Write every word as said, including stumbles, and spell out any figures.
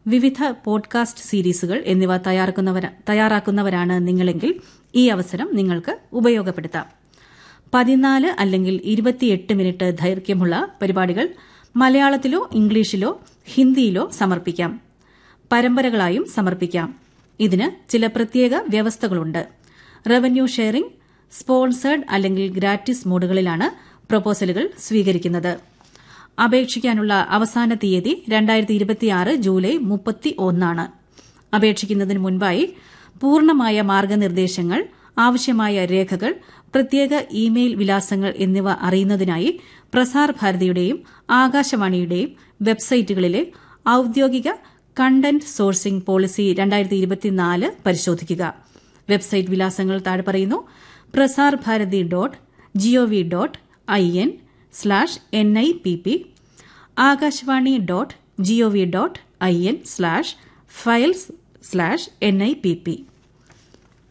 വിവിധ പോഡ്കാസ്റ്റ് സീരീസുകൾ എന്നിവ തയ്യാറാക്കുന്നവരാണ് നിങ്ങളെങ്കിൽ ഈ അവസരം നിങ്ങൾക്ക് ഉപയോഗപ്പെടുത്താം. പതിനാല് അല്ലെങ്കിൽ ഇരുപത്തിയെട്ട് മിനിറ്റ് ദൈർഘ്യമുള്ള പരിപാടികൾ മലയാളത്തിലോ ഇംഗ്ലീഷിലോ ഹിന്ദിയിലോ സമർപ്പിക്കാം. പരമ്പരകളായും സമർപ്പിക്കാം. ഇതിന് ചില പ്രത്യേക വ്യവസ്ഥകളുണ്ട്. റവന്യൂ ഷെയറിംഗ്, സ്പോൺസേഡ് അല്ലെങ്കിൽ ഗ്രാറ്റിസ് മോഡുകളിലാണ് പ്രൊപ്പോസലുകൾ സ്വീകരിക്കുന്നത്. അപേക്ഷിക്കാനുള്ള അവസാന തീയതി രണ്ടായിരത്തി ഇരുപത്തിയാറ് ജൂലൈ മുപ്പത്തി ഒന്നാണ്. അപേക്ഷിക്കുന്നതിന് മുൻപായി പൂർണ്ണമായ മാർഗനിർദ്ദേശങ്ങൾ, ആവശ്യമായ രേഖകൾ, പ്രത്യേക ഇമെയിൽ വിലാസങ്ങൾ എന്നിവ അറിയുന്നതിനായി പ്രസാർ ഭാരതിയുടെയും ആകാശവാണിയുടെയും വെബ്സൈറ്റുകളിലെ ഔദ്യോഗിക കണ്ടന്റ് സോഴ്സിംഗ് പോളിസി രണ്ടായിരത്തി ഇരുപത്തിനാല് പരിശോധിക്കുക. വെബ്സൈറ്റ് വിലാസങ്ങൾ താഴെ പറയുന്നു: Prasar Bharati dot G O V dot I N slash N I P P, Akashvani dot G O V dot I N slash files slash N I P P.